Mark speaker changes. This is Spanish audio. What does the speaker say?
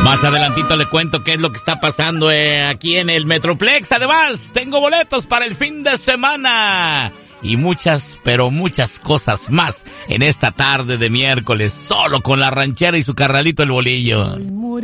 Speaker 1: Más adelantito le cuento qué es lo que está pasando aquí en el Metroplex. Además, tengo boletos para el fin de semana. Y muchas, pero muchas cosas más en esta tarde de miércoles, solo con la ranchera y su carnalito el Bolillo.